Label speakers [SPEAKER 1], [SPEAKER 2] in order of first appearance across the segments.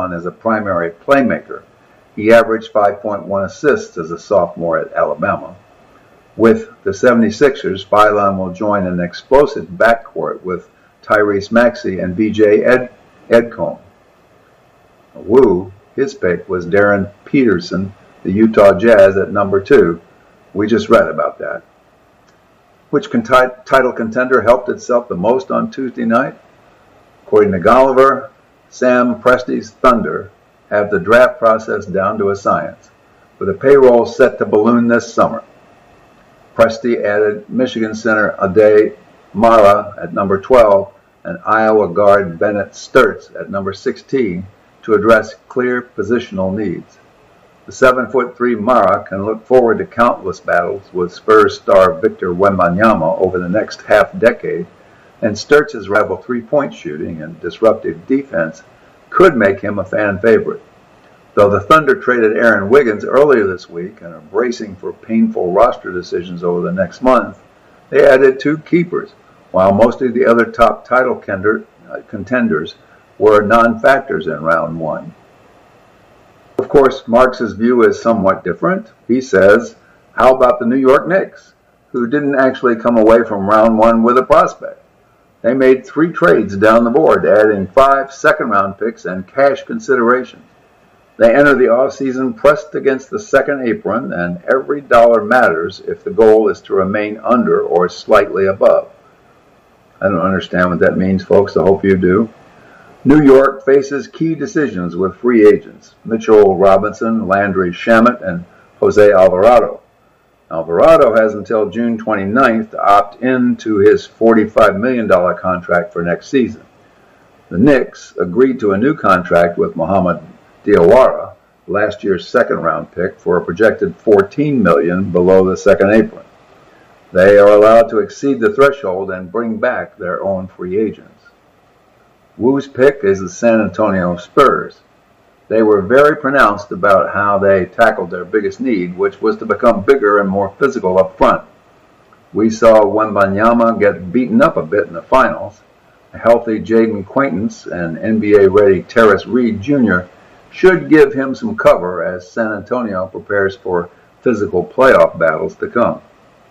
[SPEAKER 1] on as a primary playmaker. He averaged 5.1 assists as a sophomore at Alabama. With the 76ers, Philon will join an explosive backcourt with Tyrese Maxey and VJ Edcombe. Woo, his pick was Darren Peterson, the Utah Jazz, at number 2. We just read about that. Which title contender helped itself the most on Tuesday night? According to Golliver, Sam Presti's Thunder have the draft process down to a science, with a payroll set to balloon this summer. Presti added Michigan center Ade Mara at number 12 and Iowa guard Bennett Sturtz at number 16 to address clear positional needs. The 7'3" Mara can look forward to countless battles with Spurs star Victor Wembanyama over the next half-decade, and Sturtz's rival three-point shooting and disruptive defense could make him a fan favorite. Though the Thunder traded Aaron Wiggins earlier this week and are bracing for painful roster decisions over the next month, they added 2 keepers, while most of the other top title contenders were non-factors in round 1. Of course, Marks' view is somewhat different. He says, how about the New York Knicks, who didn't actually come away from round 1 with a prospect? They made 3 trades down the board, adding 5 second-round picks and cash considerations. They enter the offseason pressed against the second apron, and every dollar matters if the goal is to remain under or slightly above. I don't understand what that means, folks. I hope you do. New York faces key decisions with free agents, Mitchell Robinson, Landry Shamet, and Jose Alvarado. Alvarado has until June 29th to opt into his $45 million contract for next season. The Knicks agreed to a new contract with Mohamed Diawara, last year's second-round pick, for a projected $14 million below the second apron. They are allowed to exceed the threshold and bring back their own free agents. Woo's pick is the San Antonio Spurs. They were very pronounced about how they tackled their biggest need, which was to become bigger and more physical up front. We saw Wembanyama get beaten up a bit in the finals. A healthy Jaden Quaintance and NBA-ready Terrace Reed Jr. should give him some cover as San Antonio prepares for physical playoff battles to come.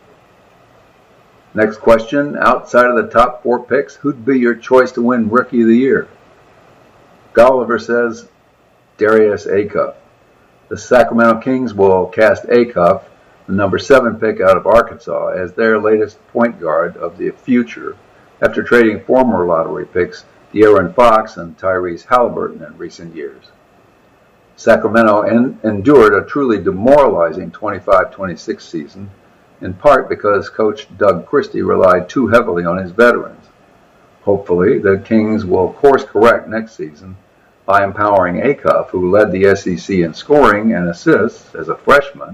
[SPEAKER 1] Next question, outside of the top 4 picks, who'd be your choice to win Rookie of the Year? Golliver says Darius Acuff. The Sacramento Kings will cast Acuff, the number 7 pick out of Arkansas, as their latest point guard of the future after trading former lottery picks De'Aaron Fox and Tyrese Halliburton in recent years. Sacramento endured a truly demoralizing 25-26 season, in part because coach Doug Christie relied too heavily on his veterans. Hopefully, the Kings will course correct next season by empowering Acuff, who led the SEC in scoring and assists as a freshman.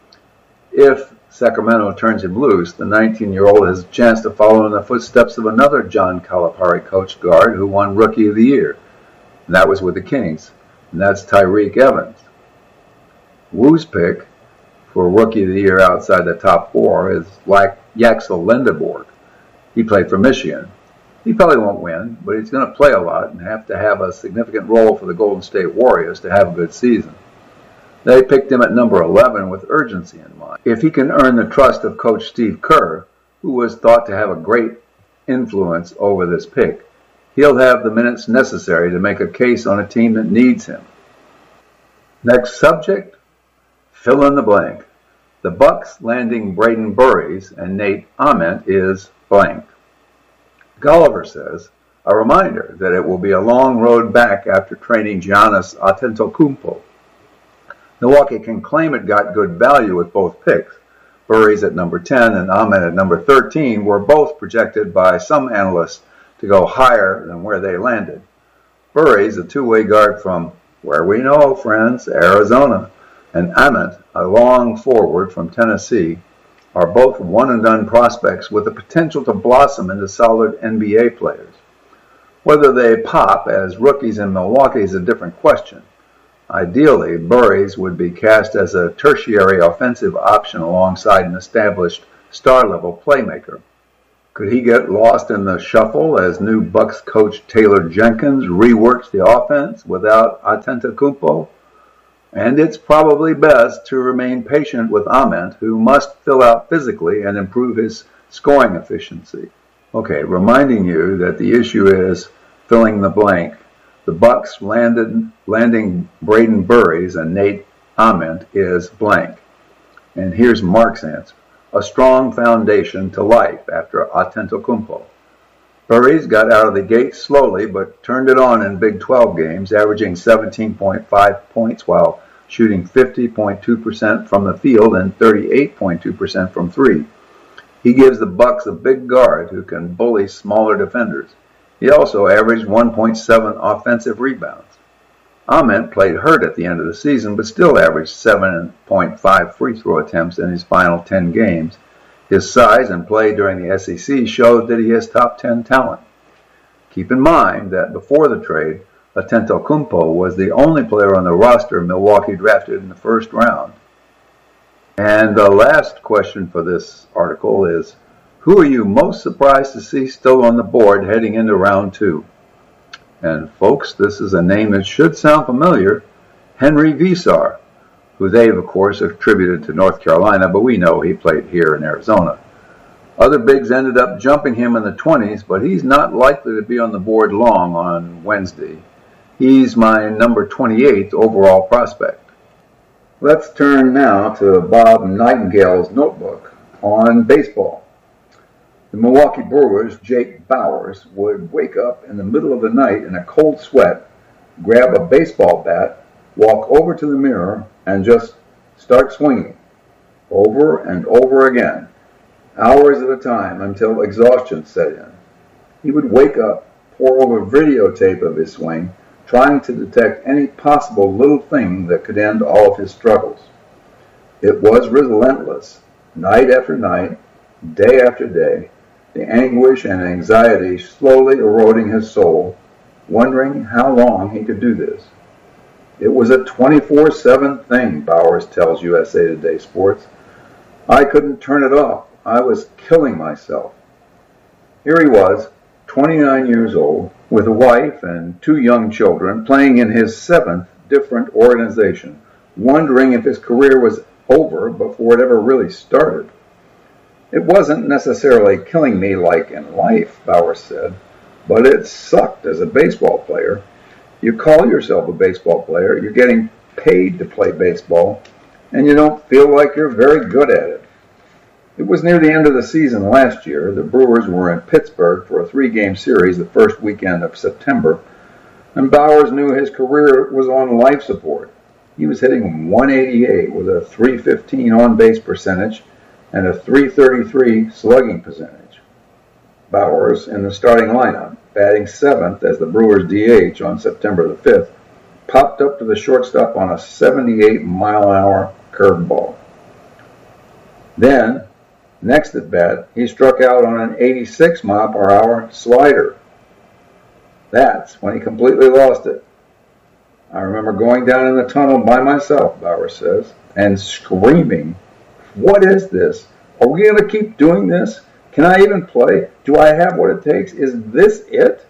[SPEAKER 1] If Sacramento turns him loose, the 19-year-old has a chance to follow in the footsteps of another John Calipari coached guard who won Rookie of the Year. And that was with the Kings, and that's Tyreke Evans. Woo's pick for Rookie of the Year outside the top 4 is like Yaxel Lendeborg. He played for Michigan. He probably won't win, but he's going to play a lot and have to have a significant role for the Golden State Warriors to have a good season. They picked him at number 11 with urgency in mind. If he can earn the trust of Coach Steve Kerr, who was thought to have a great influence over this pick, he'll have the minutes necessary to make a case on a team that needs him. Next subject, fill in the blank. The Bucks landing Braden Burries and Nate Ament is blank. Golliver says, a reminder that it will be a long road back after trading Giannis Antetokounmpo. Milwaukee can claim it got good value with both picks. Burries at number 10 and Ament at number 13 were both projected by some analysts to go higher than where they landed. Burries, a two-way guard from where we know, friends, Arizona, and Ament, a long forward from Tennessee, are both one-and-done prospects with the potential to blossom into solid NBA players. Whether they pop as rookies in Milwaukee is a different question. Ideally, Burries would be cast as a tertiary offensive option alongside an established star-level playmaker. Could he get lost in the shuffle as new Bucks coach Taylor Jenkins reworks the offense without Antetokounmpo? And it's probably best to remain patient with Ament, who must fill out physically and improve his scoring efficiency. Okay, reminding you that the issue is filling the blank. The Bucks landing Braden Burries and Nate Ament is blank. And here's Mark's answer. A strong foundation to life after Antetokounmpo. Burries got out of the gate slowly, but turned it on in Big 12 games, averaging 17.5 points while shooting 50.2% from the field and 38.2% from three. He gives the Bucks a big guard who can bully smaller defenders. He also averaged 1.7 offensive rebounds. Ament played hurt at the end of the season, but still averaged 7.5 free throw attempts in his final 10 games. His size and play during the SEC showed that he has top 10 talent. Keep in mind that before the trade, Antetokounmpo was the only player on the roster Milwaukee drafted in the first round. And the last question for this article is, who are you most surprised to see still on the board heading into round 2? And folks, this is a name that should sound familiar, Henri Veesaar, who they've, of course, attributed to North Carolina, but we know he played here in Arizona. Other bigs ended up jumping him in the 20s, but he's not likely to be on the board long on Wednesday. He's my number 28 overall prospect. Let's turn now to Bob Nightingale's notebook on baseball. The Milwaukee Brewers' Jake Bauers would wake up in the middle of the night in a cold sweat, grab a baseball bat, walk over to the mirror, and just start swinging, over and over again, hours at a time until exhaustion set in. He would wake up, pour over videotape of his swing, trying to detect any possible little thing that could end all of his struggles. It was relentless, night after night, day after day, the anguish and anxiety slowly eroding his soul, wondering how long he could do this. It was a 24/7 thing, Bauers tells USA Today Sports. I couldn't turn it off. I was killing myself. Here he was, 29 years old, with a wife and 2 young children, playing in his 7th different organization, wondering if his career was over before it ever really started. It wasn't necessarily killing me like in life, Bauers said, but it sucked as a baseball player. You call yourself a baseball player, you're getting paid to play baseball, and you don't feel like you're very good at it. It was near the end of the season last year. The Brewers were in Pittsburgh for a 3-game series the first weekend of September, and Bauers knew his career was on life support. He was hitting .188 with a .315 on-base percentage and a .333 slugging percentage. Bauers, in the starting lineup, batting 7th as the Brewers' DH on September the 5th, popped up to the shortstop on a 78-mile-an-hour curveball. Then, next at bat, he struck out on an 86-mile-per-hour slider. That's when he completely lost it. I remember going down in the tunnel by myself, Bauers says, and screaming, "What is this? Are we going to keep doing this? Can I even play? Do I have what it takes? Is this it?"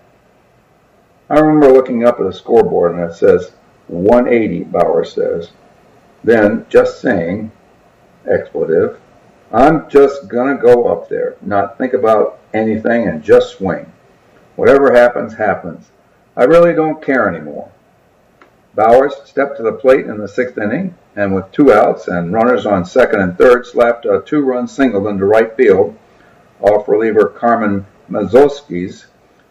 [SPEAKER 1] I remember looking up at the scoreboard and it says 180, Bauers says. Then just saying, expletive, "I'm just going to go up there, not think about anything and just swing. Whatever happens, happens. I really don't care anymore." Bauers stepped to the plate in the 6th inning, and with 2 outs and runners on 2nd and 3rd, slapped a 2-run single into right field off reliever Carmen Mazowski's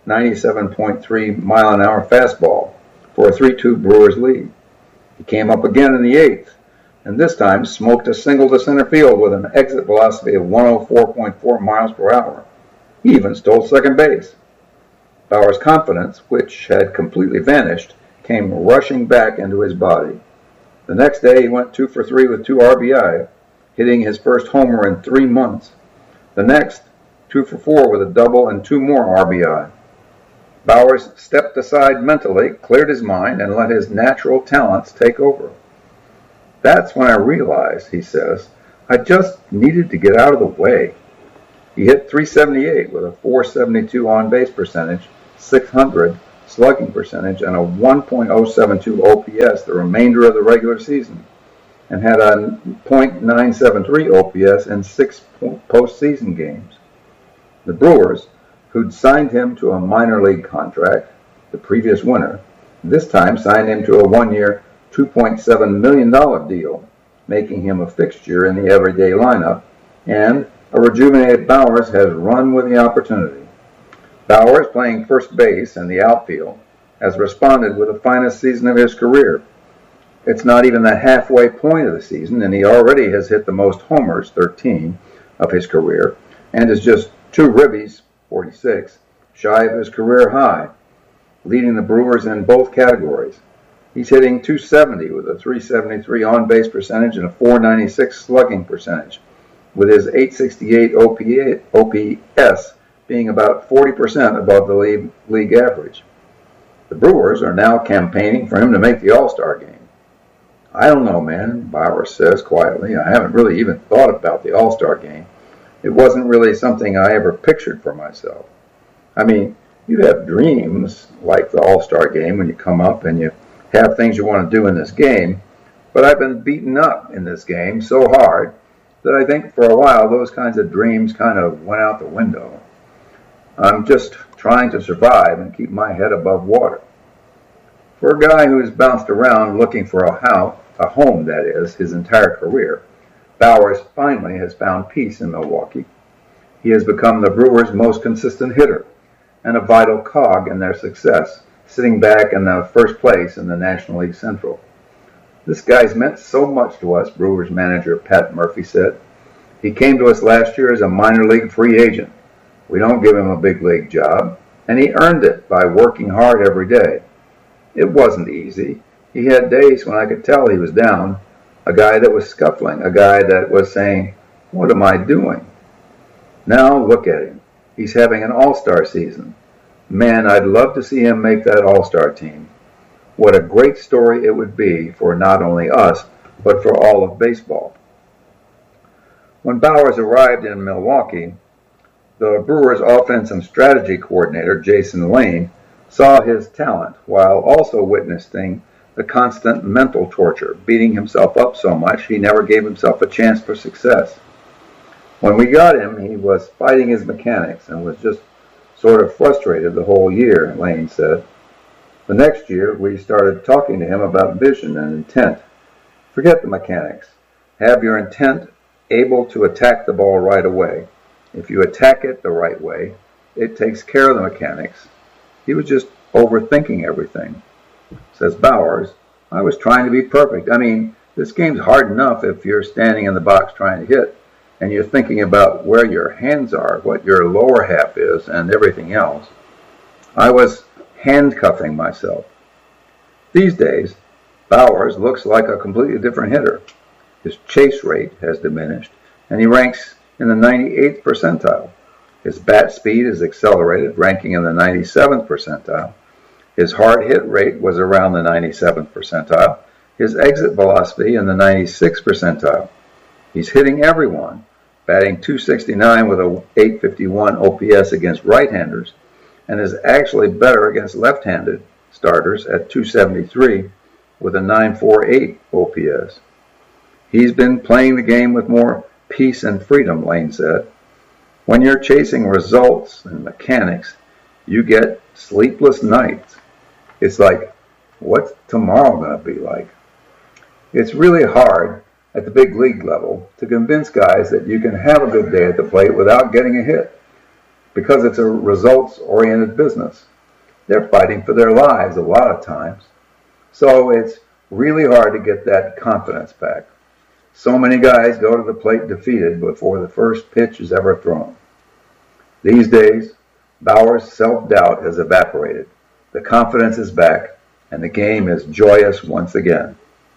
[SPEAKER 1] 97.3-mile-an-hour fastball for a 3-2 Brewers lead. He came up again in the 8th, and this time smoked a single to center field with an exit velocity of 104.4 miles per hour. He even stole second base. Bauers' confidence, which had completely vanished, came rushing back into his body. The next day he went 2 for 3 with 2 RBI, hitting his first homer in 3 months. The next, 2 for 4 with a double and 2 more RBI. Bauers stepped aside mentally, cleared his mind, and let his natural talents take over. "That's when I realized," he says, "I just needed to get out of the way." He hit .378 with a .472 on-base percentage, .600 slugging percentage, and a 1.072 OPS the remainder of the regular season, and had a .973 OPS in 6 postseason games. The Brewers, who'd signed him to a minor league contract the previous winter, this time signed him to a one-year, $2.7 million deal, making him a fixture in the everyday lineup, and a rejuvenated Bauers has run with the opportunity. Bauers, playing first base and the outfield, has responded with the finest season of his career. It's not even the halfway point of the season, and he already has hit the most homers, 13, of his career, and is just 2 ribbies, 46, shy of his career high, leading the Brewers in both categories. He's hitting .270 with a .373 on-base percentage and a .496 slugging percentage, with his .868 OPS being about 40% above the league average. The Brewers are now campaigning for him to make the All-Star game. I don't know, man, Bauers says quietly. I haven't really even thought about the All-Star game. It wasn't really something I ever pictured for myself. I mean, you have dreams like the All-Star game when you come up and you have things you want to do in this game, but I've been beaten up in this game so hard that I think for a while those kinds of dreams kind of went out the window. I'm just trying to survive and keep my head above water. For a guy who's bounced around looking for a home, that is, his entire career, Bauers finally has found peace in Milwaukee. He has become the Brewers' most consistent hitter and a vital cog in their success, sitting back in the first place in the National League Central. This guy's meant so much to us, Brewers manager Pat Murphy said. He came to us last year as a minor league free agent. We don't give him a big league job, and he earned it by working hard every day. It wasn't easy. He had days when I could tell he was down, a guy that was scuffling, a guy that was saying, "What am I doing?" Now look at him. He's having an all-star season. Man, I'd love to see him make that all-star team. What a great story it would be for not only us, but for all of baseball. When Bauers arrived in Milwaukee, the Brewers' offense and strategy coordinator, Jason Lane, saw his talent while also witnessing the constant mental torture, beating himself up so much he never gave himself a chance for success. When we got him, he was fighting his mechanics and was just sort of frustrated the whole year, Lane said. The next year, we started talking to him about vision and intent. Forget the mechanics. Have your intent able to attack the ball right away. If you attack it the right way, it takes care of the mechanics. He was just overthinking everything. Says Bauers, I was trying to be perfect. I mean, this game's hard enough if you're standing in the box trying to hit, and you're thinking about where your hands are, what your lower half is, and everything else. I was handcuffing myself. These days, Bauers looks like a completely different hitter. His chase rate has diminished, and he ranks in the 98th percentile. His bat speed is accelerated, ranking in the 97th percentile. His hard hit rate was around the 97th percentile. His exit velocity in the 96th percentile. He's hitting everyone, batting .269 with a .851 OPS against right-handers, and is actually better against left-handed starters at .273 with a .948 OPS. He's been playing the game with more peace and freedom, Lane said. When you're chasing results and mechanics, you get sleepless nights. It's like, what's tomorrow going to be like? It's really hard at the big league level to convince guys that you can have a good day at the plate without getting a hit, because it's a results-oriented business. They're fighting for their lives a lot of times. So it's really hard to get that confidence back. So many guys go to the plate defeated before the first pitch is ever thrown. These days, Bauers' self-doubt has evaporated. The confidence is back, and the game is joyous once again.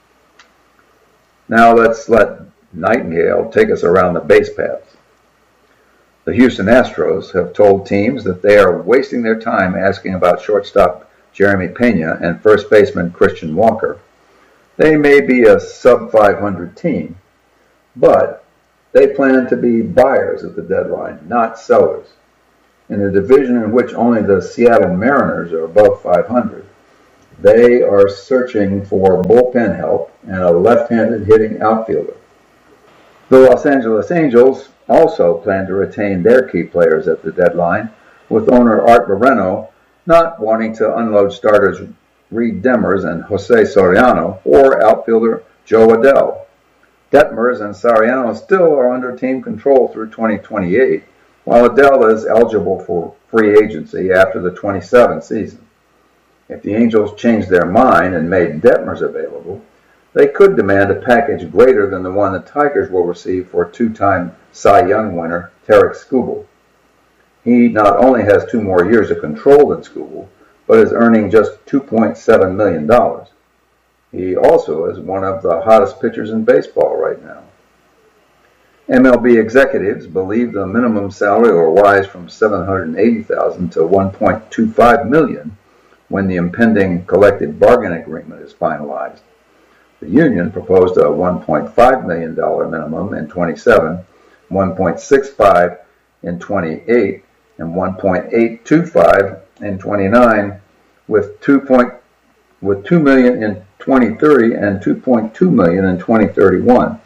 [SPEAKER 1] Now let's let Nightingale take us around the base paths. The Houston Astros have told teams that they are wasting their time asking about shortstop Jeremy Pena and first baseman Christian Walker. They may be a sub-500 team, but They plan to be buyers at the deadline, not sellers. In a division in which only the Seattle Mariners are above 500, they are searching for bullpen help and a left-handed hitting outfielder. The Los Angeles Angels also plan to retain their key players at the deadline, with owner Art Moreno not wanting to unload starters Reed Detmers and Jose Soriano or outfielder Jo Adell. Detmers and Soriano still are under team control through 2028, while Adell is eligible for free agency after the 27 season. If the Angels changed their mind and made Detmers available, they could demand a package greater than the one the Tigers will receive for two-time Cy Young winner Tarik Skubal. He not only has 2 more years of control than Skubal, but is earning just $2.7 million. He also is one of the hottest pitchers in baseball right now. MLB executives believe the minimum salary will rise from $780,000 to $1.25 million when the impending collective bargaining agreement is finalized. The union proposed a $1.5 million minimum in 27, $1.65 in 28, and $1.825 in 29, with $2 million in 2030 and $2.2 million in 2031.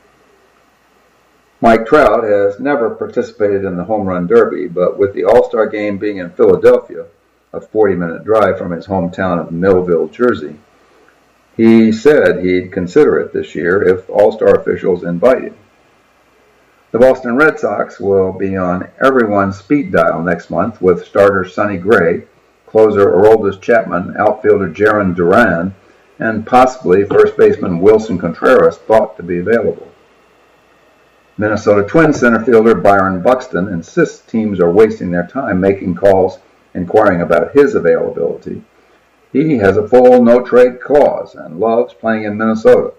[SPEAKER 1] Mike Trout has never participated in the Home Run Derby, but with the All-Star Game being in Philadelphia, a 40-minute drive from his hometown of Millville, Jersey, he said he'd consider it this year if All-Star officials invited. The Boston Red Sox will be on everyone's speed dial next month with starter Sonny Gray, closer Aroldis Chapman, outfielder Jarren Duran, and possibly first baseman Wilson Contreras thought to be available. Minnesota Twins center fielder Byron Buxton insists teams are wasting their time making calls inquiring about his availability. He has a full no-trade clause and loves playing in Minnesota.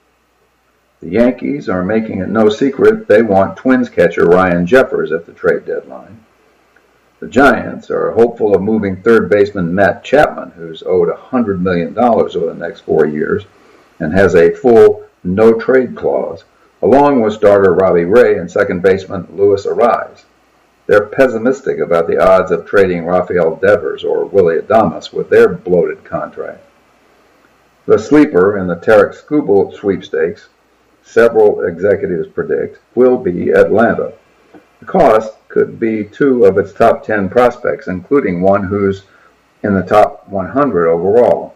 [SPEAKER 1] The Yankees are making it no secret they want Twins catcher Ryan Jeffers at the trade deadline. The Giants are hopeful of moving third baseman Matt Chapman, who's owed $100 million over the next 4 years and has a full no-trade clause, along with starter Robbie Ray and second baseman Luis Arraez. They're pessimistic about the odds of trading Rafael Devers or Willy Adames with their bloated contract. The sleeper in the Tarik Skubal sweepstakes, several executives predict, will be Atlanta. The cost could be 2 of its top 10 prospects, including one who's in the top 100 overall.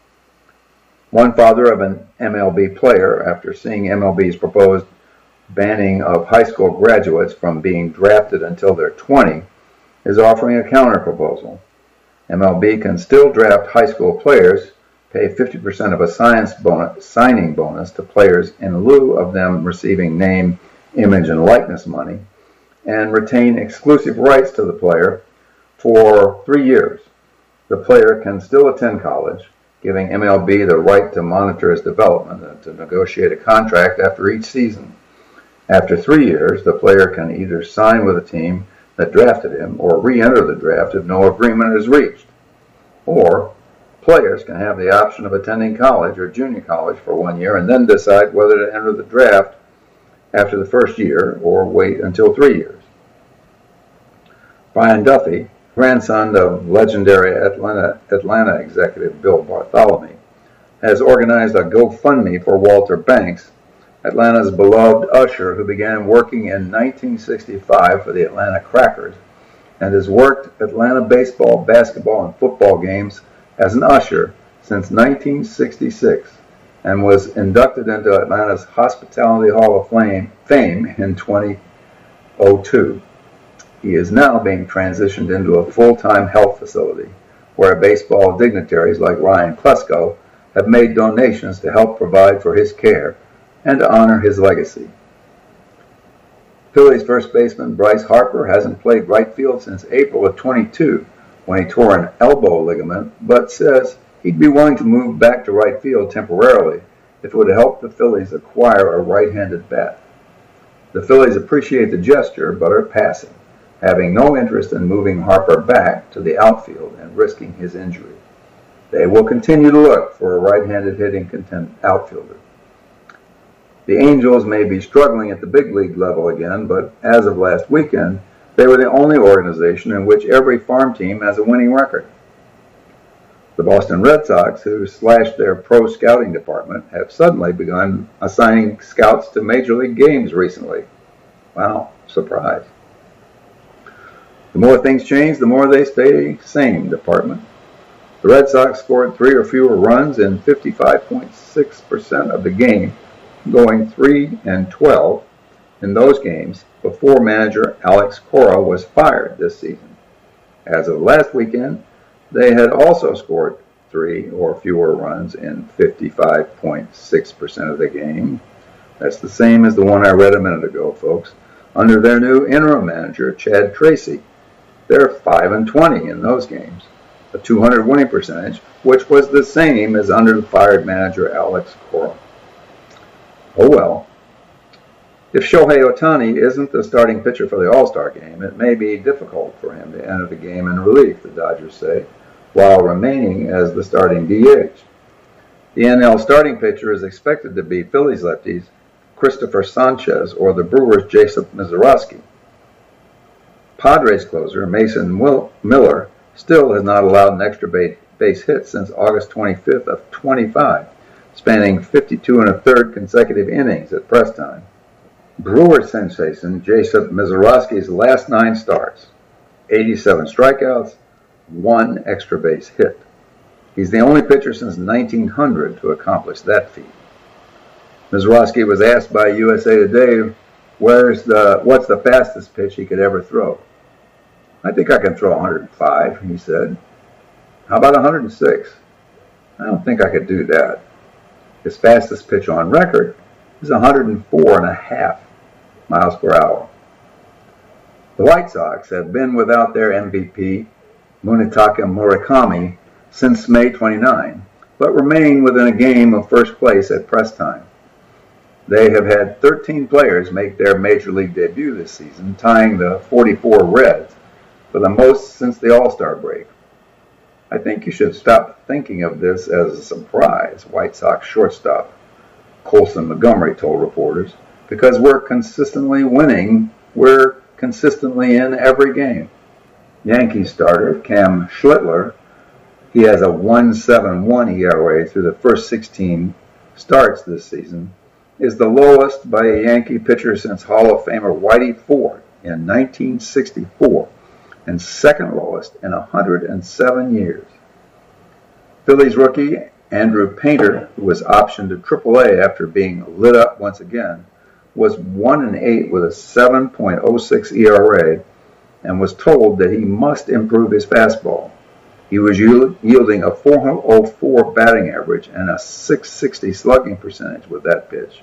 [SPEAKER 1] One father of an MLB player, after seeing MLB's proposed banning of high school graduates from being drafted until they're 20, is offering a counterproposal. MLB can still draft high school players, pay 50% of a signing bonus to players in lieu of them receiving name, image, and likeness money, and retain exclusive rights to the player for 3 years. The player can still attend college, giving MLB the right to monitor his development and to negotiate a contract after each season. After 3 years, the player can either sign with a team that drafted him or re-enter the draft if no agreement is reached. Or, players can have the option of attending college or junior college for 1 year and then decide whether to enter the draft after the first year or wait until 3 years. Brian Duffy, grandson of legendary Atlanta executive Bill Bartholomew, has organized a GoFundMe for Walter Banks, Atlanta's beloved usher who began working in 1965 for the Atlanta Crackers and has worked Atlanta baseball, basketball, and football games as an usher since 1966 and was inducted into Atlanta's Hospitality Hall of Fame in 2002. He is now being transitioned into a full-time health facility where baseball dignitaries like Ryan Klesko have made donations to help provide for his care and to honor his legacy. Phillies first baseman Bryce Harper hasn't played right field since April of 22 when he tore an elbow ligament, but says he'd be willing to move back to right field temporarily if it would help the Phillies acquire a right-handed bat. The Phillies appreciate the gesture but are passing, having no interest in moving Harper back to the outfield and risking his injury. They will continue to look for a right-handed hitting outfielder. The Angels may be struggling at the big league level again, but as of last weekend, they were the only organization in which every farm team has a winning record. The Boston Red Sox, who slashed their pro scouting department, have suddenly begun assigning scouts to Major League games recently. Wow, surprise. The more things change, the more they stay same department. The Red Sox scored 3 or fewer runs in 55.6% of the game, going 3-12 in those games before manager Alex Cora was fired this season. As of last weekend, they had also scored 3 or fewer runs in 55.6% of the game. That's the same as the one I read a minute ago, folks. Under their new interim manager, Chad Tracy, they're 5-20 in those games, a .200 winning percentage, which was the same as under the fired manager Alex Cora. Oh well. If Shohei Ohtani isn't the starting pitcher for the All-Star game, it may be difficult for him to enter the game in relief, the Dodgers say, while remaining as the starting DH. The NL starting pitcher is expected to be Phillies lefties Christopher Sanchez or the Brewers' Jason Misiorowski. Padres closer Mason Miller still has not allowed an extra base hit since August 25th of 25, spanning 52 1/3 consecutive innings at press time. Brewers sensation Jason Misiorowski's last 9 starts, 87 strikeouts, 1 extra base hit. He's the only pitcher since 1900 to accomplish that feat. Misiorowski was asked by USA Today what's the fastest pitch he could ever throw. I think I can throw 105, he said. How about 106? I don't think I could do that. His fastest pitch on record is 104.5 miles per hour. The White Sox have been without their MVP, Munetaka Murakami, since May 29, but remain within a game of first place at press time. They have had 13 players make their Major League debut this season, tying the 44 Reds for the most since the All-Star break. I think you should stop thinking of this as a surprise, White Sox shortstop Colson Montgomery told reporters, because we're consistently winning. We're consistently in every game. Yankees starter Cam Schlittler, he has a 1.71 ERA through the first 16 starts this season, is the lowest by a Yankee pitcher since Hall of Famer Whitey Ford in 1964, and second lowest in 107 years. Phillies rookie Andrew Painter, who was optioned to AAA after being lit up once again, was 1-8 with a 7.06 ERA and was told that he must improve his fastball. He was yielding a .404 batting average and a .660 slugging percentage with that pitch.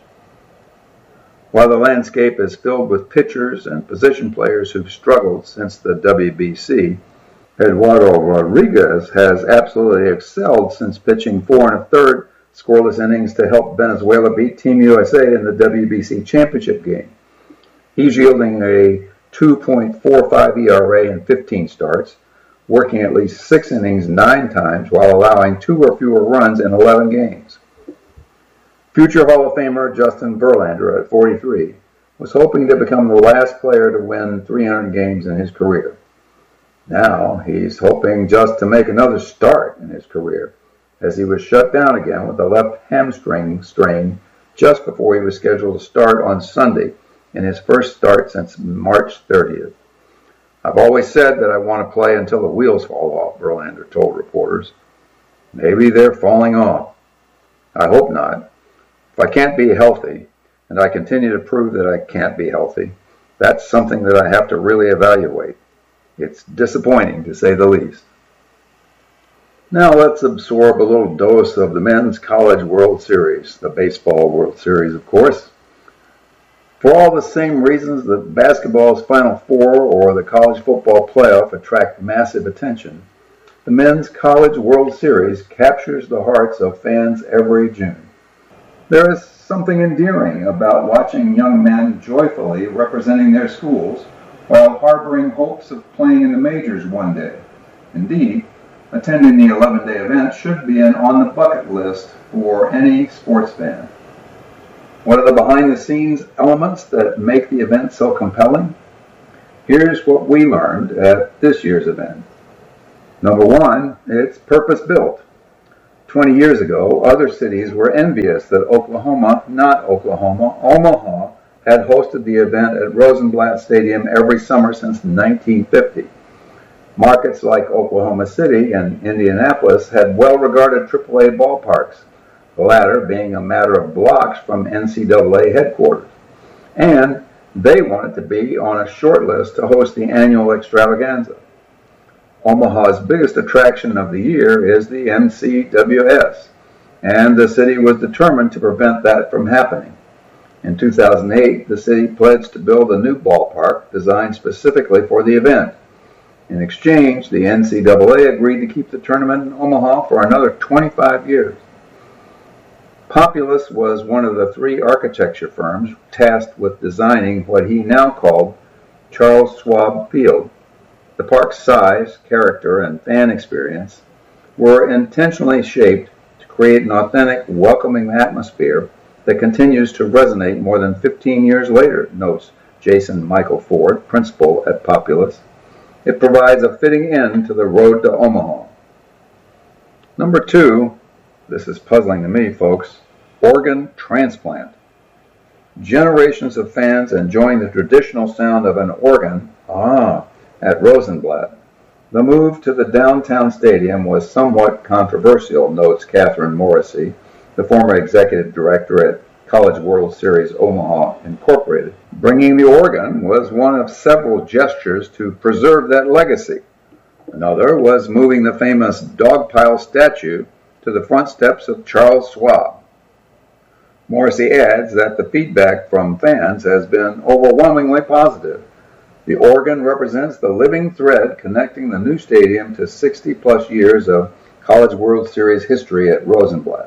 [SPEAKER 1] While the landscape is filled with pitchers and position players who've struggled since the WBC, Eduardo Rodriguez has absolutely excelled since pitching 4 1/3 scoreless innings to help Venezuela beat Team USA in the WBC championship game. He's yielding a 2.45 ERA in 15 starts, working at least 6 innings 9 times while allowing 2 or fewer runs in 11 games. Future Hall of Famer Justin Verlander, at 43, was hoping to become the last player to win 300 games in his career. Now he's hoping just to make another start in his career, as he was shut down again with a left hamstring strain just before he was scheduled to start on Sunday in his first start since March 30th. I've always said that I want to play until the wheels fall off, Verlander told reporters. Maybe they're falling off. I hope not. If I can't be healthy, and I continue to prove that I can't be healthy, that's something that I have to really evaluate. It's disappointing, to say the least. Now let's absorb a little dose of the Men's College World Series, the Baseball World Series, of course. For all the same reasons that basketball's Final Four or the college football playoff attract massive attention, the Men's College World Series captures the hearts of fans every June. There is something endearing about watching young men joyfully representing their schools while harboring hopes of playing in the majors one day. Indeed, attending the 11-day event should be on the bucket list for any sports fan. What are the behind-the-scenes elements that make the event so compelling? Here's what we learned at this year's event. Number one, it's purpose-built. 20 years ago, other cities were envious that Omaha, had hosted the event at Rosenblatt Stadium every summer since 1950. Markets like Oklahoma City and Indianapolis had well-regarded AAA ballparks, the latter being a matter of blocks from NCAA headquarters. And they wanted to be on a short list to host the annual extravaganza. Omaha's biggest attraction of the year is the MCWS, and the city was determined to prevent that from happening. In 2008, the city pledged to build a new ballpark designed specifically for the event. In exchange, the NCAA agreed to keep the tournament in Omaha for another 25 years. Populous was one of the three architecture firms tasked with designing what he now called Charles Schwab Field. The park's size, character, and fan experience were intentionally shaped to create an authentic, welcoming atmosphere that continues to resonate more than 15 years later, notes Jason Michael Ford, principal at Populous. It provides a fitting end to the road to Omaha. Number two, this is puzzling to me, folks, organ transplant. Generations of fans enjoying the traditional sound of an organ, at Rosenblatt. The move to the downtown stadium was somewhat controversial, notes Catherine Morrissey, the former executive director at College World Series Omaha Incorporated. Bringing the organ was one of several gestures to preserve that legacy. Another was moving the famous dogpile statue to the front steps of Charles Schwab. Morrissey adds that the feedback from fans has been overwhelmingly positive. The organ represents the living thread connecting the new stadium to 60-plus years of College World Series history at Rosenblatt.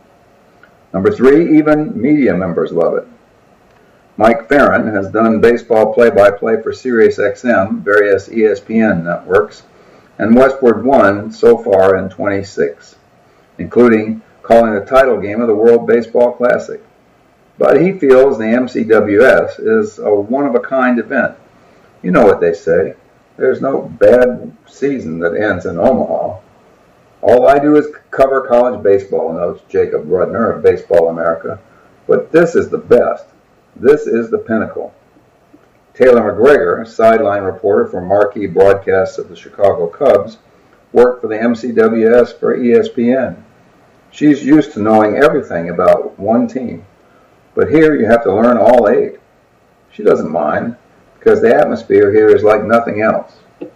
[SPEAKER 1] Number three, even media members love it. Mike Farron has done baseball play-by-play for SiriusXM, various ESPN networks, and Westward One so far in 26, including calling the title game of the World Baseball Classic. But he feels the MCWS is a one-of-a-kind event. You know what they say, there's no bad season that ends in Omaha. All I do is cover college baseball, notes Jacob Rudner of Baseball America, but this is the best. This is the pinnacle. Taylor McGregor, sideline reporter for marquee broadcasts of the Chicago Cubs, worked for the MCWS for ESPN. She's used to knowing everything about one team, but here you have to learn all 8. She doesn't mind, because the atmosphere here is like nothing else.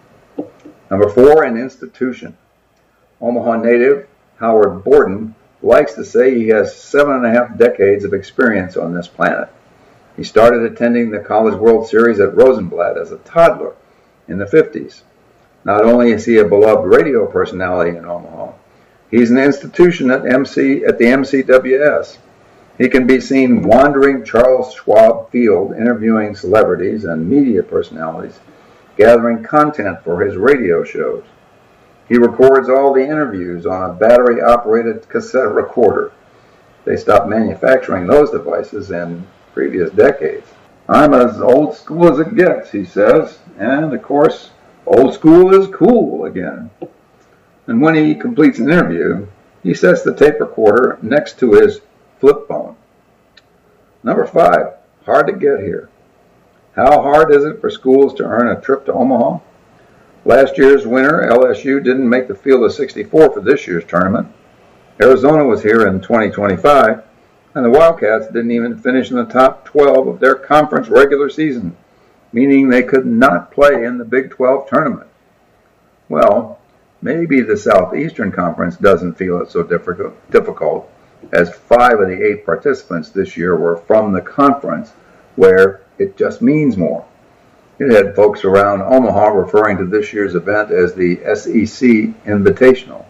[SPEAKER 1] Number 4, an institution. Omaha native Howard Borden likes to say he has 7.5 decades of experience on this planet. He started attending the College World Series at Rosenblatt as a toddler in the 50s. Not only is he a beloved radio personality in Omaha, he's an institution at the MCWS. He can be seen wandering Charles Schwab Field, interviewing celebrities and media personalities, gathering content for his radio shows. He records all the interviews on a battery-operated cassette recorder. They stopped manufacturing those devices in previous decades. I'm as old school as it gets, he says, and of course, old school is cool again. And when he completes an interview, he sets the tape recorder next to his flip phone. Number 5, hard to get here. How hard is it for schools to earn a trip to Omaha? Last year's winner, LSU, didn't make the field of 64 for this year's tournament. Arizona was here in 2025, and the Wildcats didn't even finish in the top 12 of their conference regular season, meaning they could not play in the Big 12 tournament. Well, maybe the Southeastern Conference doesn't feel it so difficult, as 5 of the 8 participants this year were from the conference, where it just means more. It had folks around Omaha referring to this year's event as the SEC Invitational.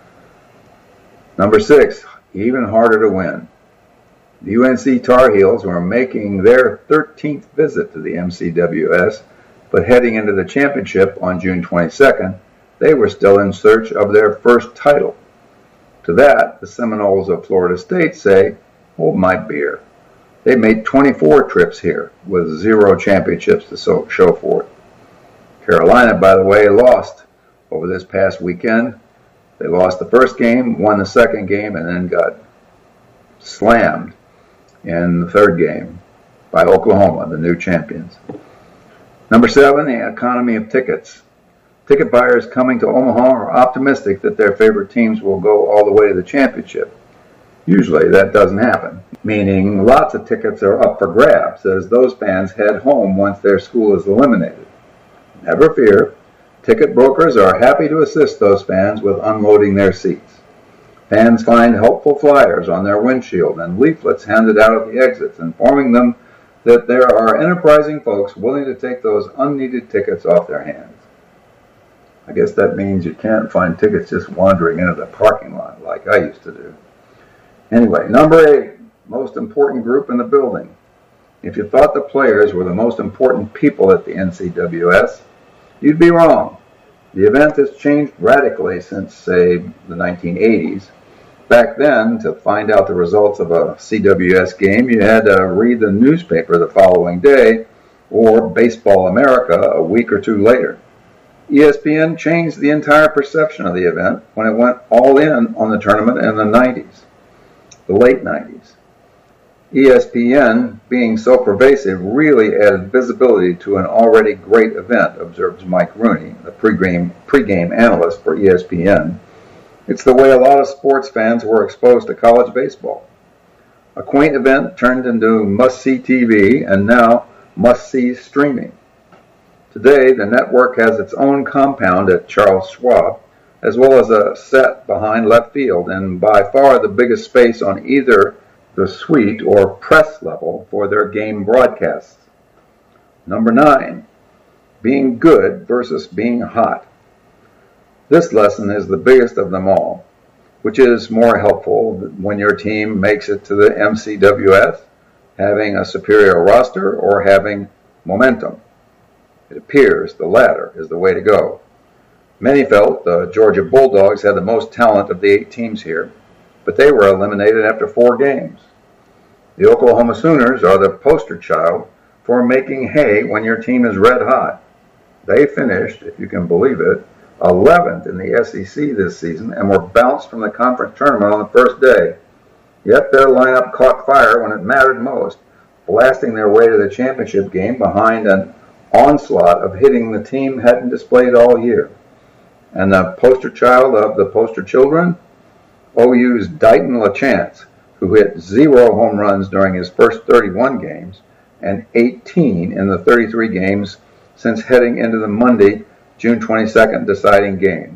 [SPEAKER 1] Number 6, even harder to win. The UNC Tar Heels were making their 13th visit to the MCWS, but heading into the championship on June 22nd, they were still in search of their first title. To that, the Seminoles of Florida State say, hold my beer. They made 24 trips here with 0 championships to show for it. Carolina, by the way, lost over this past weekend. They lost the first game, won the second game, and then got slammed in the third game by Oklahoma, the new champions. Number 7, the economy of tickets. Ticket buyers coming to Omaha are optimistic that their favorite teams will go all the way to the championship. Usually that doesn't happen, meaning lots of tickets are up for grabs as those fans head home once their school is eliminated. Never fear, ticket brokers are happy to assist those fans with unloading their seats. Fans find helpful flyers on their windshield and leaflets handed out at the exits informing them that there are enterprising folks willing to take those unneeded tickets off their hands. I guess that means you can't find tickets just wandering into the parking lot like I used to do. Anyway, number 8, most important group in the building. If you thought the players were the most important people at the NCWS, you'd be wrong. The event has changed radically since, say, the 1980s. Back then, to find out the results of a CWS game, you had to read the newspaper the following day or Baseball America a week or two later. ESPN changed the entire perception of the event when it went all in on the tournament in the 90s. The late 90s. ESPN, being so pervasive, really added visibility to an already great event, observes Mike Rooney, the pregame analyst for ESPN. It's the way a lot of sports fans were exposed to college baseball. A quaint event turned into must-see TV and now must-see streaming. Today, the network has its own compound at Charles Schwab, as well as a set behind left field, and by far the biggest space on either the suite or press level for their game broadcasts. Number 9, being good versus being hot. This lesson is the biggest of them all. Which is more helpful when your team makes it to the MCWS, having a superior roster or having momentum? It appears the latter is the way to go. Many felt the Georgia Bulldogs had the most talent of the 8 teams here, but they were eliminated after 4 games. The Oklahoma Sooners are the poster child for making hay when your team is red hot. They finished, if you can believe it, 11th in the SEC this season and were bounced from the conference tournament on the first day. Yet their lineup caught fire when it mattered most, blasting their way to the championship game behind an onslaught of hitting the team hadn't displayed all year. And the poster child of the poster children? OU's Dighton LaChance, who hit 0 home runs during his first 31 games and 18 in the 33 games since heading into the Monday, June 22nd deciding game.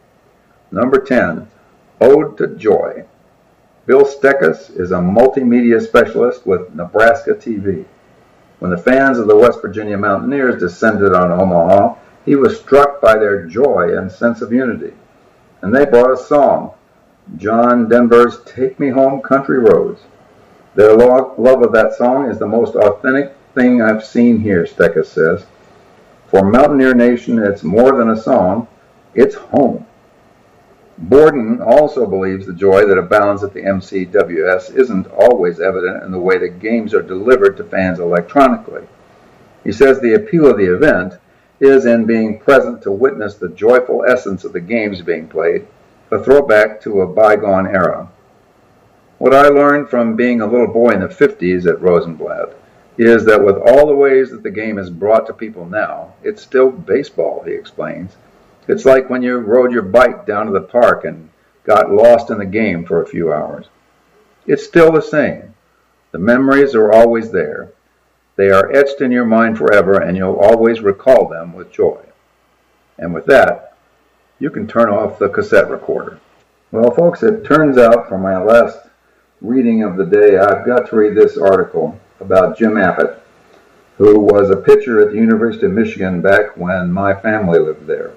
[SPEAKER 1] Number 10, Ode to Joy. Bill Steckus is a multimedia specialist with Nebraska TV. When the fans of the West Virginia Mountaineers descended on Omaha, he was struck by their joy and sense of unity. And they brought a song, John Denver's Take Me Home Country Roads. Their love of that song is the most authentic thing I've seen here, Steckus says. For Mountaineer Nation, it's more than a song, it's home. Borden also believes the joy that abounds at the MCWS isn't always evident in the way the games are delivered to fans electronically. He says the appeal of the event is in being present to witness the joyful essence of the games being played, a throwback to a bygone era. What I learned from being a little boy in the 50s at Rosenblatt is that with all the ways that the game is brought to people now, it's still baseball, he explains. It's like when you rode your bike down to the park and got lost in the game for a few hours. It's still the same. The memories are always there. They are etched in your mind forever, and you'll always recall them with joy. And with that, you can turn off the cassette recorder. Well, folks, it turns out for my last reading of the day, I've got to read this article about Jim Abbott, who was a pitcher at the University of Michigan back when my family lived there.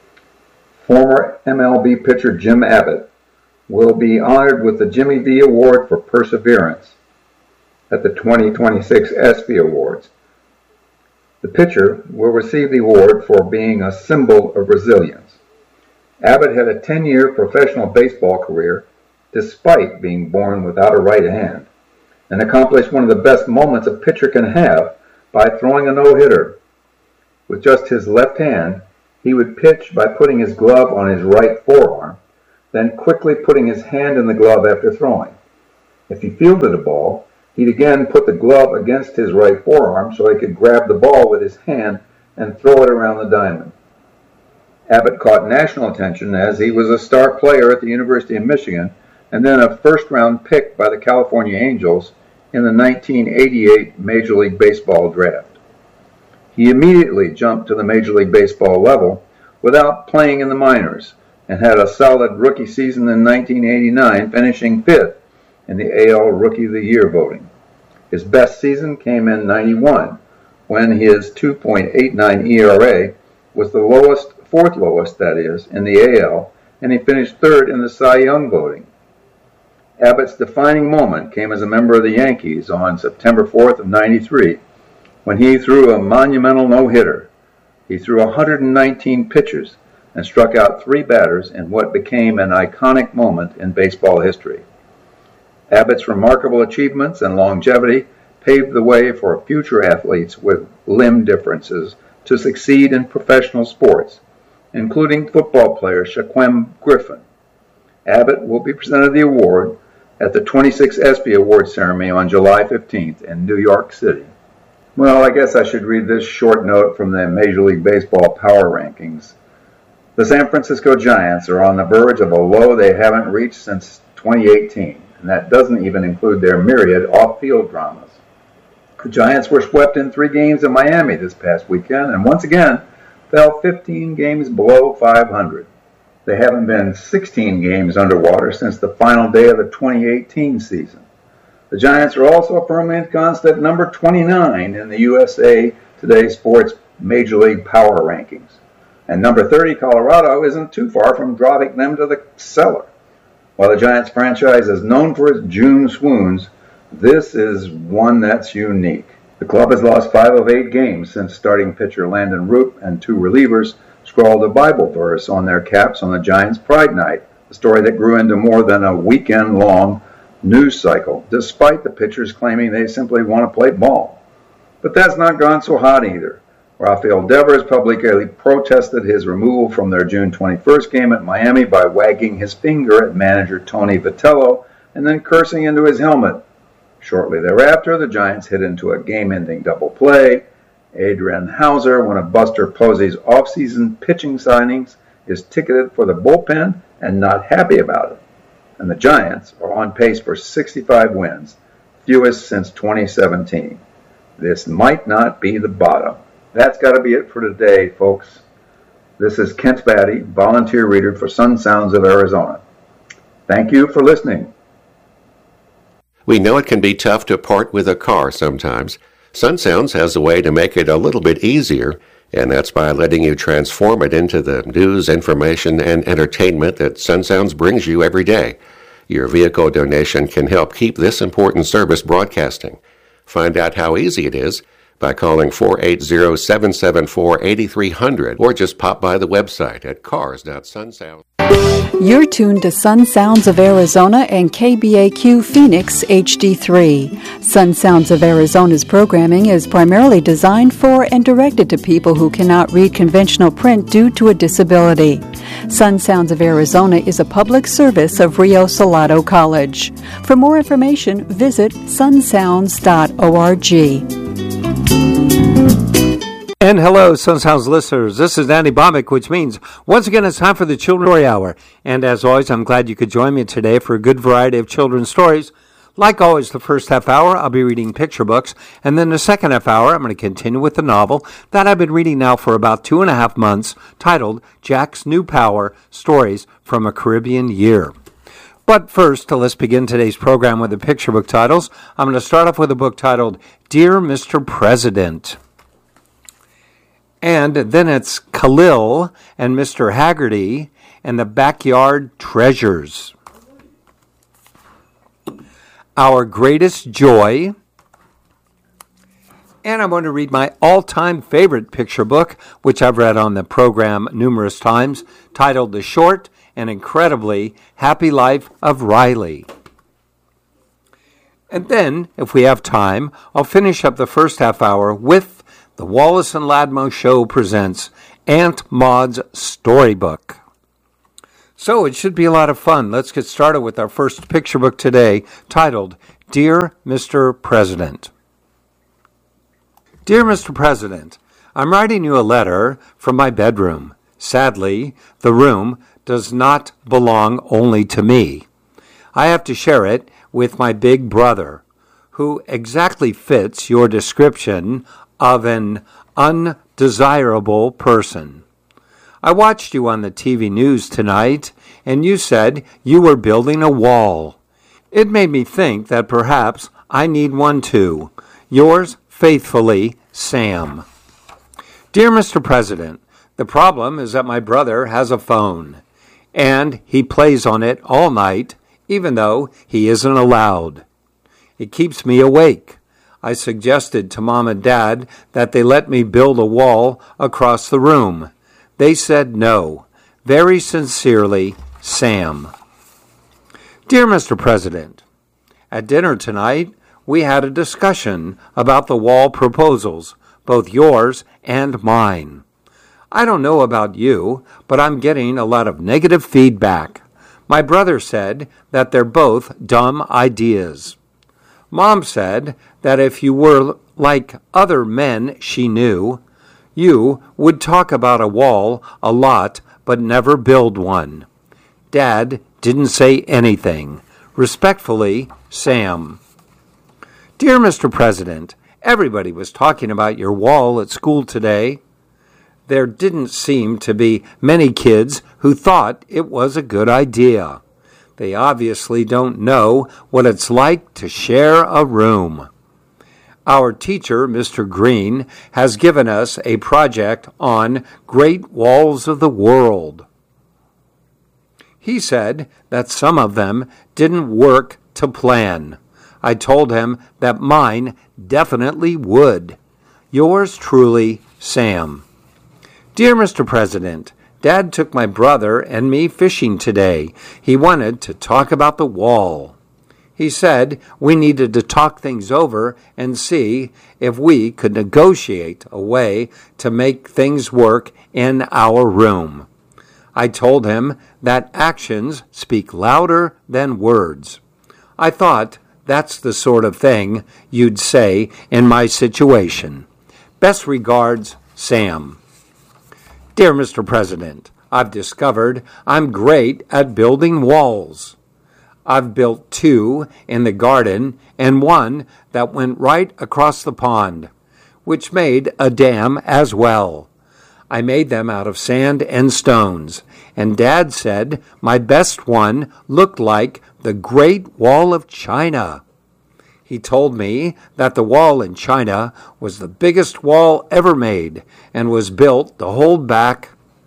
[SPEAKER 1] Former MLB pitcher Jim Abbott will be honored with the Jimmy V Award for Perseverance at the 2026 ESPY Awards. The pitcher will receive the award for being a symbol of resilience. Abbott had a 10-year professional baseball career despite being born without a right hand, and accomplished one of the best moments a pitcher can have by throwing a no-hitter. With just his left hand, he would pitch by putting his glove on his right forearm, then quickly putting his hand in the glove after throwing. If he fielded a ball, he'd again put the glove against his right forearm so he could grab the ball with his hand and throw it around the diamond. Abbott caught national attention as he was a star player at the University of Michigan and then a first-round pick by the California Angels in the 1988 Major League Baseball draft. He immediately jumped to the Major League Baseball level without playing in the minors and had a solid rookie season in 1989, finishing fifth in the AL Rookie of the Year voting. His best season came in '91, when his 2.89 ERA was the lowest, fourth lowest that is, in the AL, and he finished third in the Cy Young voting. Abbott's defining moment came as a member of the Yankees on September 4th of '93, when he threw a monumental no-hitter. He threw 119 pitches and struck out 3 batters in what became an iconic moment in baseball history. Abbott's remarkable achievements and longevity paved the way for future athletes with limb differences to succeed in professional sports, including football player Shaquem Griffin. Abbott will be presented the award at the 26th ESPY Awards ceremony on July 15th in New York City. Well, I guess I should read this short note from the Major League Baseball power rankings. The San Francisco Giants are on the verge of a low they haven't reached since 2018, and that doesn't even include their myriad off-field dramas. The Giants were swept in 3 games in Miami this past weekend, and once again fell 15 games below 500. They haven't been 16 games underwater since the final day of the 2018 season. The Giants are also firmly ensconced at number 29 in the USA Today Sports Major League Power Rankings. And number 30, Colorado, isn't too far from dropping them to the cellar. While the Giants franchise is known for its June swoons, this is one that's unique. The club has lost 5 of 8 games since starting pitcher Landon Root and 2 relievers scrawled a Bible verse on their caps on the Giants' Pride Night, a story that grew into more than a weekend-long news cycle, despite the pitchers claiming they simply want to play ball. But that's not gone so hot either. Rafael Devers publicly protested his removal from their June 21st game at Miami by wagging his finger at manager Tony Vitello and then cursing into his helmet. Shortly thereafter, the Giants hit into a game-ending double play. Adrian Hauser, one of Buster Posey's offseason pitching signings, is ticketed for the bullpen and not happy about it. And the Giants are on pace for 65 wins, fewest since 2017. This might not be the bottom. That's got to be it for today, folks. This is Kent Batty, volunteer reader for Sun Sounds of Arizona. Thank you for listening.
[SPEAKER 2] We know it can be tough to part with a car sometimes. Sun Sounds has a way to make it a little bit easier, and that's by letting you transform it into the news, information, and entertainment that Sun Sounds brings you every day. Your vehicle donation can help keep this important service broadcasting. Find out how easy it is by calling 480-774-8300 or just pop by the website at cars.sunsound.
[SPEAKER 3] You're tuned to Sun Sounds of Arizona and KBAQ Phoenix HD3. Sun Sounds of Arizona's programming is primarily designed for and directed to people who cannot read conventional print due to a disability. Sun Sounds of Arizona is a public service of Rio Salado College. For more information, visit sunsounds.org.
[SPEAKER 4] And hello, Sun Sounds listeners. This is Danny Bomick, which means once again it's time for the Children's Story Hour. And as always, I'm glad you could join me today for a good variety of children's stories. Like always, the first half hour, I'll be reading picture books. And then the second half hour, I'm going to continue with the novel that I've been reading now for about 2.5 months, titled Jack's New Power, Stories from a Caribbean Year. But first, let's begin today's program with the picture book titles. I'm going to start off with a book titled Dear Mr. President. And then it's Khalil and Mr. Haggerty and the Backyard Treasures. Our Greatest Joy. And I'm going to read my all-time favorite picture book, which I've read on the program numerous times, titled The Short and Incredibly Happy Life of Riley. And then, if we have time, I'll finish up the first half hour with the Wallace and Ladmo Show presents Aunt Maud's Storybook. So it should be a lot of fun. Let's get started with our first picture book today, titled Dear Mr. President. Dear Mr. President, I'm writing you a letter from my bedroom. Sadly, the room does not belong only to me. I have to share it with my big brother, who exactly fits your description of an undesirable person. I watched you on the TV news tonight, and you said you were building a wall. It made me think that perhaps I need one too. Yours faithfully, Sam. Dear Mr. President, the problem is that my brother has a phone, and he plays on it all night, even though he isn't allowed. It keeps me awake. I suggested to Mom and Dad that they let me build a wall across the room. They said no. Very sincerely, Sam. Dear Mr. President, at dinner tonight, we had a discussion about the wall proposals, both yours and mine. I don't know about you, but I'm getting a lot of negative feedback. My brother said that they're both dumb ideas. Mom said that if you were like other men she knew, you would talk about a wall a lot but never build one. Dad didn't say anything. Respectfully, Sam. Dear Mr. President, everybody was talking about your wall at school today. There didn't seem to be many kids who thought it was a good idea. They obviously don't know what it's like to share a room. Our teacher, Mr. Green, has given us a project on Great Walls of the World. He said that some of them didn't work to plan. I told him that mine definitely would. Yours truly, Sam. Dear Mr. President, Dad took my brother and me fishing today. He wanted to talk about the wall. He said we needed to talk things over and see if we could negotiate a way to make things work in our room. I told him that actions speak louder than words. I thought that's the sort of thing you'd say in my situation. Best regards, Sam. Dear Mr. President, I've discovered I'm great at building walls. I've built 2 in the garden and 1 that went right across the pond, which made a dam as well. I made them out of sand and stones, and Dad said my best one looked like the Great Wall of China. He told me that the wall in China was the biggest wall ever made and was built to hold back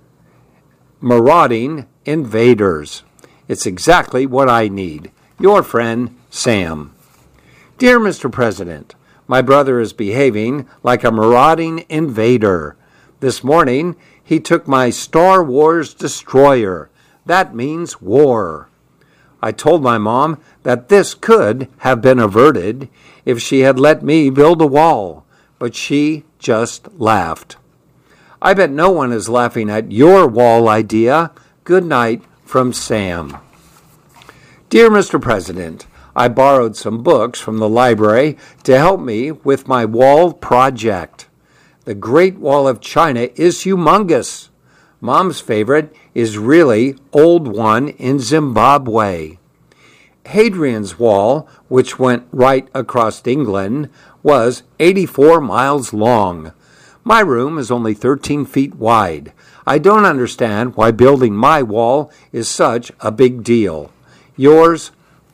[SPEAKER 4] marauding invaders. It's exactly what I need. Your friend, Sam. Dear Mr. President, my brother is behaving like a marauding invader. This morning, he took my Star Wars destroyer. That means war. I told my mom that this could have been averted if she had let me build a wall, but she just laughed. I bet no one is laughing at your wall idea. Good night from Sam. Dear Mr. President, I borrowed some books from the library to help me with my wall project. The Great Wall of China is humongous. Mom's favorite is really old one in Zimbabwe. Hadrian's Wall, which went right across England, was 84 miles long. My room is only 13 feet wide. I don't understand why building my wall is such a big deal. Yours,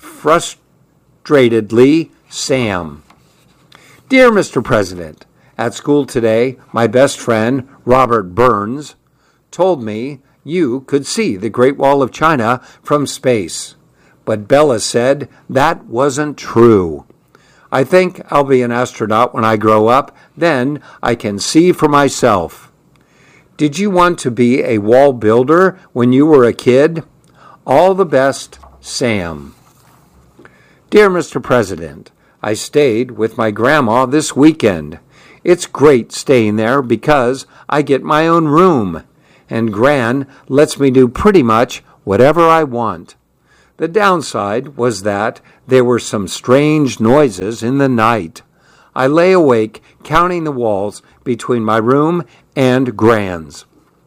[SPEAKER 4] frustratedly, Sam. Dear Mr. President, at school today, my best friend, Robert Burns, told me you could see the Great Wall of China from space. But Bella said that wasn't true. I think I'll be an astronaut when I grow up. Then I can see for myself. Did you want to be a wall builder when you were a kid? All the best, Sam. Dear Mr. President, I stayed with my grandma this weekend. It's great staying there because I get my own room, and Gran lets me do pretty much whatever I want. The downside was that there were some strange noises in the night. I lay awake counting the walls between my room and Gran's.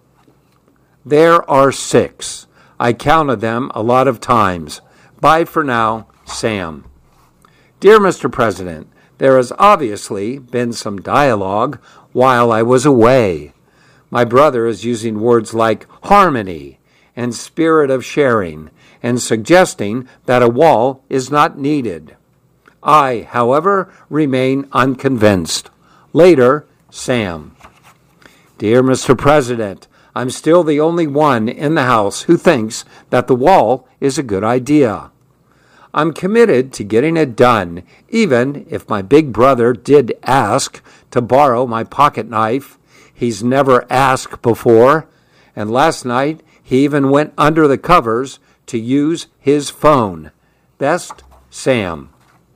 [SPEAKER 4] There are 6. I counted them a lot of times. Bye for now, Sam. Dear Mr. President, there has obviously been some dialogue while I was away. My brother is using words like harmony and spirit of sharing and suggesting that a wall is not needed. I, however, remain unconvinced. Later, Sam. Dear Mr. President, I'm still the only one in the House who thinks that the wall is a good idea. I'm committed to getting it done, even if my big brother did ask to borrow my pocket knife. He's never asked before, and last night he even went under the covers to use his phone. Best, Sam.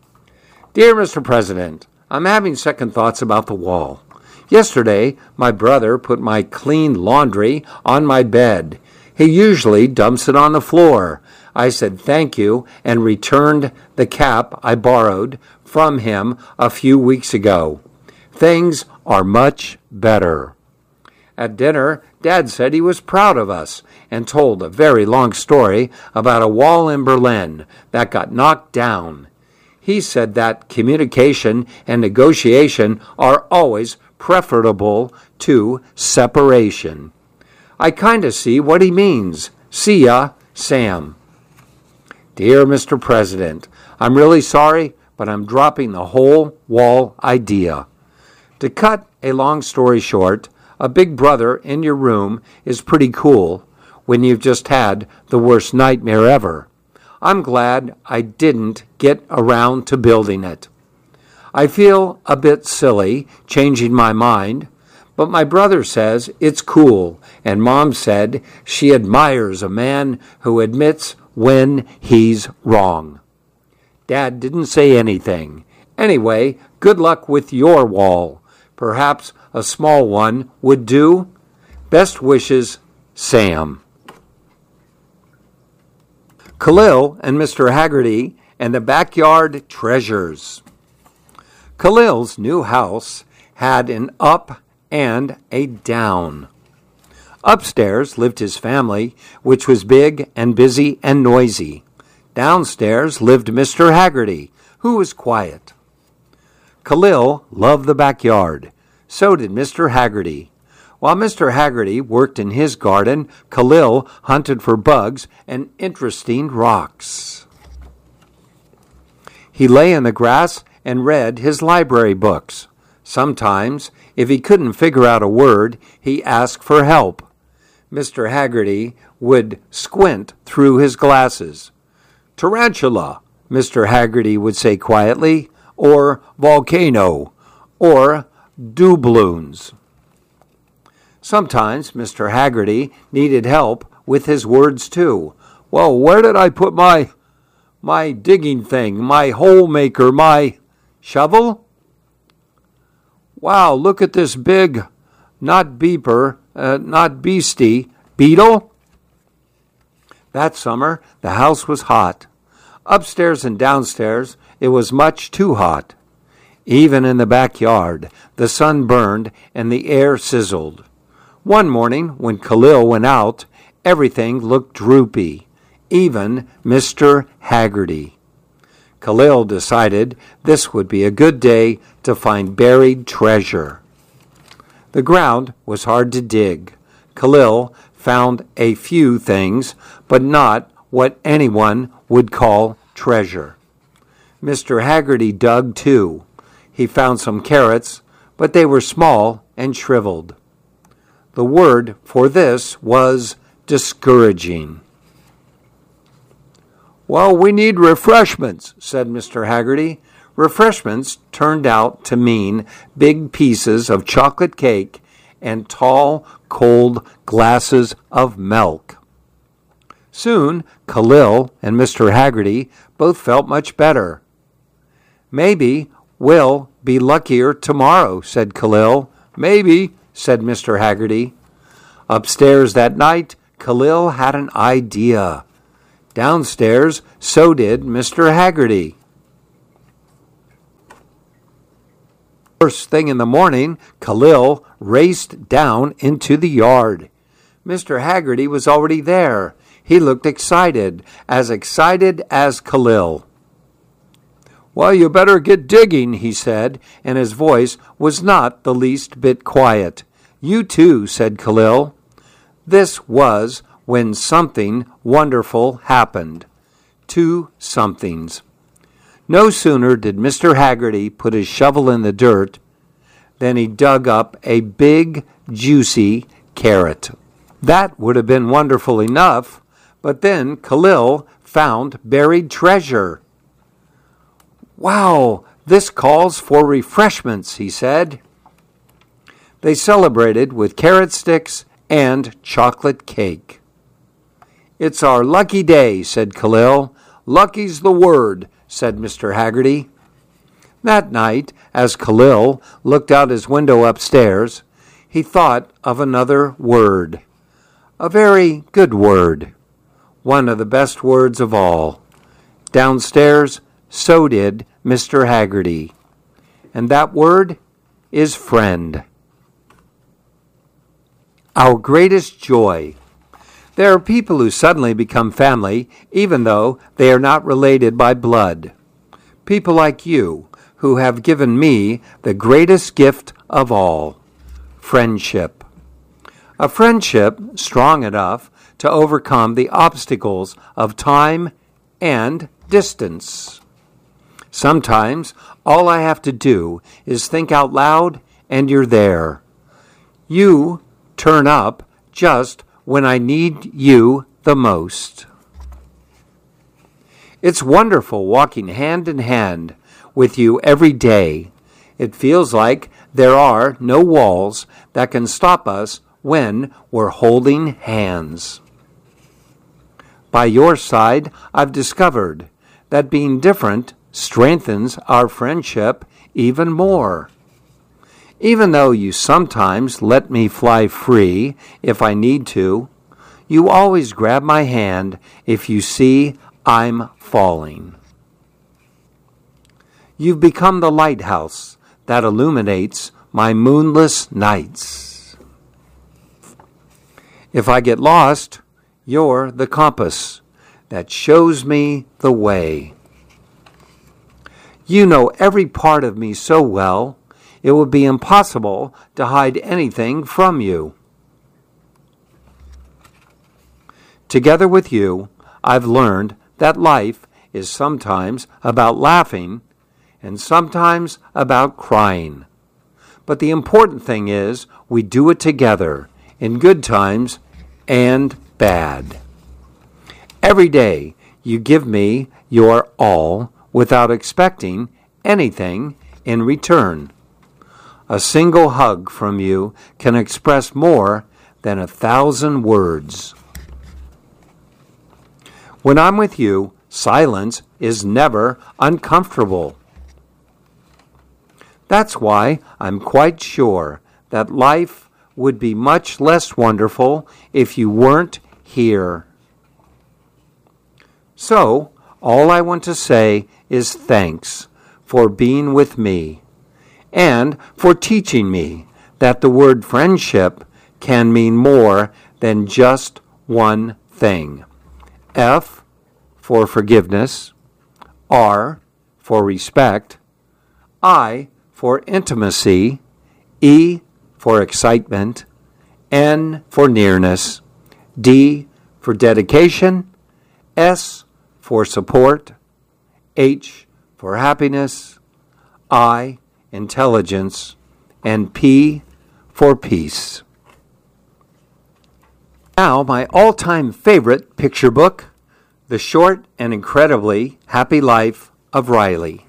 [SPEAKER 4] Dear Mr. President, I'm having second thoughts about the wall. Yesterday, my brother put my clean laundry on my bed. He usually dumps it on the floor. I said thank you and returned the cap I borrowed from him a few weeks ago. Things are much better. At dinner, Dad said he was proud of us and told a very long story about a wall in Berlin that got knocked down. He said that communication and negotiation are always preferable to separation. I kind of see what he means. See ya, Sam. Dear Mr. President, I'm really sorry, but I'm dropping the whole wall idea. To cut a long story short, a big brother in your room is pretty cool when you've just had the worst nightmare ever. I'm glad I didn't get around to building it. I feel a bit silly changing my mind, but my brother says it's cool, and Mom said she admires a man who admits when he's wrong. Dad didn't say anything. Anyway, good luck with your wall. Perhaps a small one would do. Best wishes, Sam. Khalil and Mr. Haggerty and the Backyard Treasures. Khalil's new house had an up and a down. Upstairs lived his family, which was big and busy and noisy. Downstairs lived Mr. Haggerty, who was quiet. Khalil loved the backyard. So did Mr. Haggerty. While Mr. Haggerty worked in his garden, Khalil hunted for bugs and interesting rocks. He lay in the grass and read his library books. Sometimes, if he couldn't figure out a word, he asked for help. Mr. Haggerty would squint through his glasses. Tarantula, Mr. Haggerty would say quietly, or volcano, or doubloons. Sometimes Mr. Haggerty needed help with his words too. Well, where did I put my digging thing, my hole maker, my shovel? Wow, look at this big, not beastie, beetle. That summer, the house was hot. Upstairs and downstairs, it was much too hot. Even in the backyard, the sun burned and the air sizzled. One morning, when Khalil went out, everything looked droopy, even Mr. Haggerty. Khalil decided this would be a good day to find buried treasure. The ground was hard to dig. Khalil found a few things, but not what anyone would call treasure. Mr. Haggerty dug too. He found some carrots, but they were small and shriveled. The word for this was discouraging. Well, we need refreshments, said Mr. Haggerty. Refreshments turned out to mean big pieces of chocolate cake and tall, cold glasses of milk. Soon, Khalil and Mr. Haggerty both felt much better. Maybe we'll be luckier tomorrow, said Khalil. Maybe, said Mr. Haggerty. Upstairs that night, Khalil had an idea. Downstairs, so did Mr. Haggerty. First thing in the morning, Khalil raced down into the yard. Mr. Haggerty was already there. He looked excited as Khalil. Well, you better get digging, he said, and his voice was not the least bit quiet. You too, said Khalil. This was when something wonderful happened. Two somethings. No sooner did Mr. Haggerty put his shovel in the dirt than he dug up a big, juicy carrot. That would have been wonderful enough, but then Khalil found buried treasure. Wow, this calls for refreshments, he said. They celebrated with carrot sticks and chocolate cake. It's our lucky day, said Khalil. Lucky's the word, said Mr. Haggerty. That night, as Khalil looked out his window upstairs, he thought of another word. A very good word. One of the best words of all. Downstairs, so did Mr. Haggerty. And that word is friend. Our greatest joy. There are people who suddenly become family even though they are not related by blood. People like you who have given me the greatest gift of all, friendship. A friendship strong enough to overcome the obstacles of time and distance. Sometimes all I have to do is think out loud and you're there. You turn up just when I need you the most. It's wonderful walking hand in hand with you every day. It feels like there are no walls that can stop us when we're holding hands. By your side, I've discovered that being different strengthens our friendship even more. Even though you sometimes let me fly free if I need to, you always grab my hand if you see I'm falling. You've become the lighthouse that illuminates my moonless nights. If I get lost, you're the compass that shows me the way. You know every part of me so well, it would be impossible to hide anything from you. Together with you, I've learned that life is sometimes about laughing and sometimes about crying. But the important thing is we do it together in good times and bad. Every day you give me your all without expecting anything in return. A single hug from you can express more than 1,000 words. When I'm with you, silence is never uncomfortable. That's why I'm quite sure that life would be much less wonderful if you weren't here. So, all I want to say is thanks for being with me and for teaching me that the word friendship can mean more than just one thing. F for forgiveness, R for respect, I for intimacy, E for excitement, N for nearness, D for dedication, S for support, H for happiness, I intelligence, and P for peace. Now, my all-time favorite picture book, The Short and Incredibly Happy Life of Riley.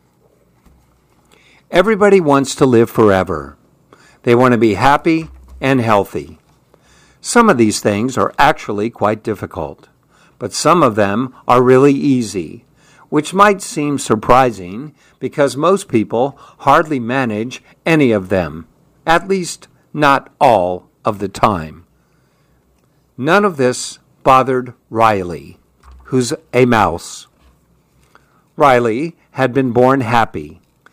[SPEAKER 4] Everybody wants to live forever. They want to be happy and healthy. Some of these things are actually quite difficult, but some of them are really easy. which might seem surprising because most people hardly manage any of them, at least not all of the time. None of this bothered Riley, who's a mouse. Riley had been born happy.